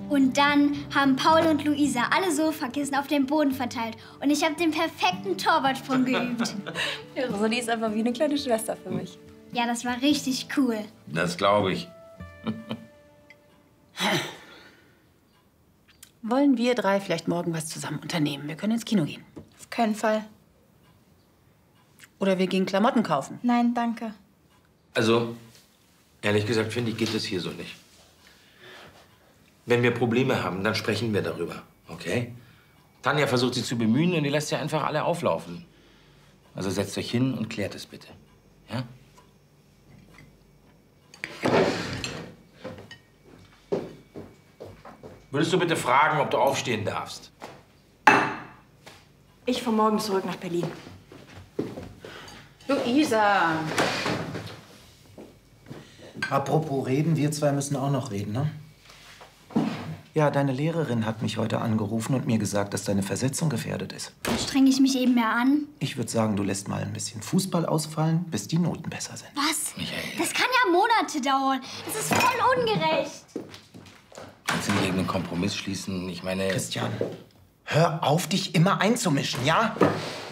Und dann haben Paul und Luisa alle Sofakissen auf dem Boden verteilt. Und ich habe den perfekten Torwartsprung geübt. Ja, Rosalie ist einfach wie eine kleine Schwester für mich. Ja, das war richtig cool. Das glaube ich. Wollen wir drei vielleicht morgen was zusammen unternehmen? Wir können ins Kino gehen. Auf keinen Fall. Oder wir gehen Klamotten kaufen. Nein, danke. Also, ehrlich gesagt, finde ich, geht es hier so nicht. Wenn wir Probleme haben, dann sprechen wir darüber, okay? Tanja versucht sich zu bemühen und die lässt ja einfach alle auflaufen. Also setzt euch hin und klärt es bitte, ja? Würdest du bitte fragen, ob du aufstehen darfst? Ich fahre morgen zurück nach Berlin. Luisa! Apropos reden, wir zwei müssen auch noch reden, ne? Ja, deine Lehrerin hat mich heute angerufen und mir gesagt, dass deine Versetzung gefährdet ist. Da strenge ich mich eben mehr an. Ich würde sagen, du lässt mal ein bisschen Fußball ausfallen, bis die Noten besser sind. Was? Michael. Das kann ja Monate dauern. Das ist voll ungerecht. Kannst du nicht irgendeinen Kompromiss schließen? Ich meine... Christian, hör auf, dich immer einzumischen, ja?